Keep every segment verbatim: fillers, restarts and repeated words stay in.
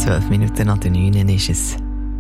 Zwölf Minuten nach der neun ist es.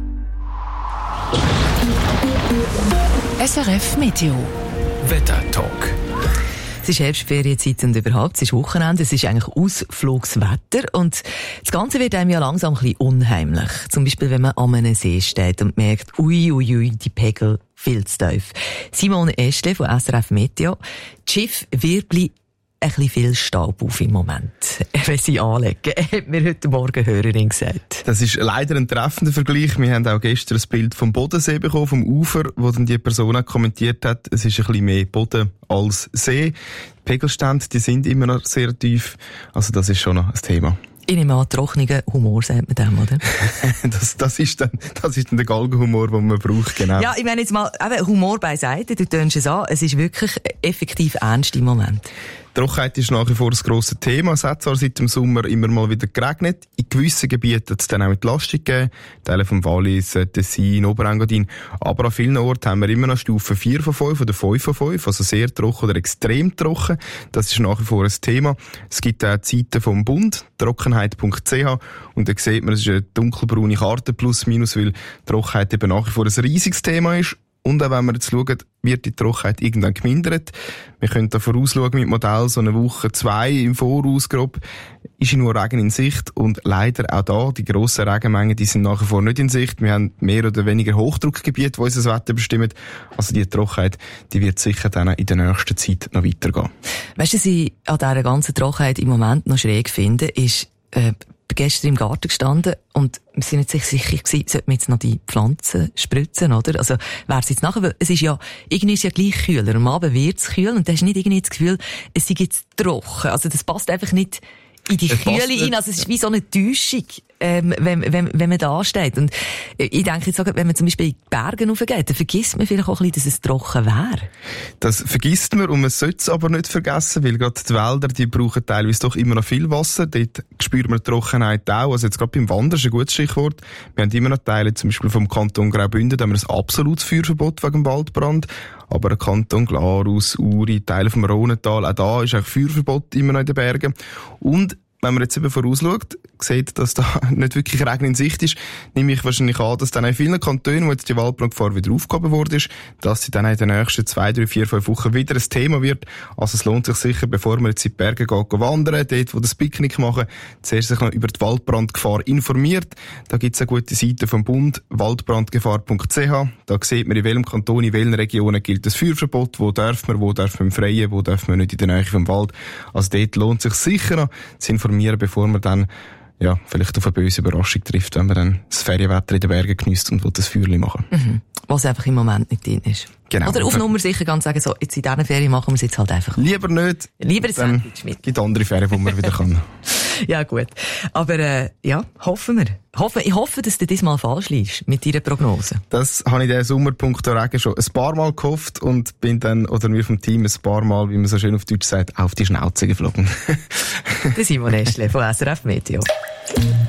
S R F Meteo. Wetter-Talk. Es ist Herbstferienzeit und überhaupt, es ist Wochenende, es ist eigentlich Ausflugswetter und das Ganze wird einem ja langsam ein bisschen unheimlich. Zum Beispiel, wenn man an einem See steht und merkt, ui, ui, ui, die Pegel viel zu tief. Simone Estle von S R F Meteo. Die Schiffe wirbeln ein bisschen viel Staub auf im Moment, wenn sie anlegen, hat mir heute Morgen eine Hörerin gesagt. Das ist leider ein treffender Vergleich. Wir haben auch gestern ein Bild vom Bodensee bekommen, vom Ufer, wo dann die Person auch kommentiert hat, es ist ein bisschen mehr Boden als See. Die Pegelstände, die sind immer noch sehr tief. Also das ist schon noch ein Thema. Ich nehme an, trockenen Humor sagt man dem, oder? das, das, ist dann, das ist dann der Galgenhumor, den man braucht, genau. Ja, ich meine jetzt mal, eben Humor beiseite, du tönst es an, es ist wirklich effektiv ernst im Moment. Trockenheit ist nach wie vor ein grosses Thema. Es hat zwar seit dem Sommer immer mal wieder geregnet. In gewissen Gebieten hat es dann auch Entlastung gegeben. Teile vom Wallis, Tessin, Oberengadin. Aber an vielen Orten haben wir immer noch Stufe vier von fünf oder fünf von fünf. Also sehr trocken oder extrem trocken. Das ist nach wie vor ein Thema. Es gibt auch die Seite vom Bund, trockenheit punkt c h. Und da sieht man, es ist eine dunkelbraune Karte plus minus, weil Trockenheit eben nach wie vor ein riesiges Thema ist. Und auch wenn wir jetzt schauen, wird die Trockenheit irgendwann gemindert. Wir können da vorausschauen mit Modell, so eine Woche, zwei im Voraus grob, ist nur Regen in Sicht. Und leider auch da, die grossen Regenmengen, die sind nach wie vor nicht in Sicht. Wir haben mehr oder weniger Hochdruckgebiete, die unser Wetter bestimmen. Also die Trockenheit, die wird sicher dann in der nächsten Zeit noch weitergehen. Weißt du, was ich an dieser ganzen Trockenheit im Moment noch schräg finde, ist, äh, gestern im Garten gestanden und wir sind nicht sicher gewesen, sollten wir jetzt noch die Pflanzen spritzen, oder? Also, wär's jetzt nachher, weil es ist ja, irgendwie ist ja gleich kühler. Am Abend wird's kühl und du hast nicht irgendwie das Gefühl, es sei jetzt trocken. Also, das passt einfach nicht in die es Kühle rein. Also, es ist wie so eine Täuschung, ähm, wenn, wenn, wenn man da steht. Und ich denke jetzt sogar, wenn man zum Beispiel in die Berge raufgeht, dann vergisst man vielleicht auch ein bisschen, dass es trocken wäre. Das vergisst man und man sollte es aber nicht vergessen, weil gerade die Wälder, die brauchen teilweise doch immer noch viel Wasser. Dort spürt man die Trockenheit auch. Also jetzt gerade beim Wandern ist ein gutes Stichwort. Wir haben immer noch Teile, zum Beispiel vom Kanton Graubünden, da haben wir ein absolutes Feuerverbot wegen dem Waldbrand. Aber der Kanton Glarus, Uri, Teile vom Rhonental, auch da ist auch Feuerverbot immer noch in den Bergen. Und wenn man jetzt eben vorausschaut, sieht, dass da nicht wirklich Regen in Sicht ist, nehme ich wahrscheinlich an, dass dann in vielen Kantonen, wo jetzt die Waldbrandgefahr wieder aufgehoben worden ist, dass sie dann in den nächsten zwei, drei, vier, fünf Wochen wieder ein Thema wird. Also es lohnt sich sicher, bevor man jetzt in die Berge geht, wandern, dort, wo das Picknick machen, zuerst sich noch über die Waldbrandgefahr informiert. Da gibt es eine gute Seite vom Bund, waldbrandgefahr punkt c h. Da sieht man, in welchem Kanton, in welchen Regionen gilt das Feuerverbot, wo darf man, wo darf man im Freien, wo darf man nicht in der Nähe vom Wald. Also dort lohnt sich sicher noch zu informieren, bevor man dann ja, vielleicht auf eine böse Überraschung trifft, wenn man dann das Ferienwetter in den Bergen genießt und will das Feuerli machen. Mhm. Was einfach im Moment nicht drin ist. Genau. Oder auf Nummer sicher ganz sagen, so, jetzt in dieser Ferien machen wir es jetzt halt einfach. Lieber nicht. Lieber ein Dann Sandwich mit. gibt andere Ferien, wo man wieder kann. Ja, gut. Aber, äh, ja, hoffen wir. Hoffen, ich hoffe, dass du diesmal falsch liegst mit deiner Prognose. Das habe ich diesen Sommerpunkt Regen schon ein paar Mal gehofft und bin dann, oder wir vom Team ein paar Mal, wie man so schön auf Deutsch sagt, auf die Schnauze geflogen. Der Simon Estle von S R F Meteo.